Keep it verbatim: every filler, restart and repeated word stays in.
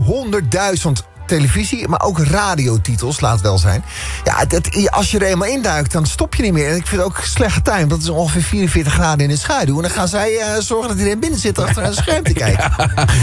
honderdduizend televisie, maar ook radiotitels, laat wel zijn. Ja, dat, als je er eenmaal induikt, dan stop je niet meer. En ik vind het ook slecht getimed. Dat is ongeveer vierenveertig graden in de schaduw. En dan gaan zij uh, zorgen dat iedereen binnen zit achter een scherm te kijken. Ja.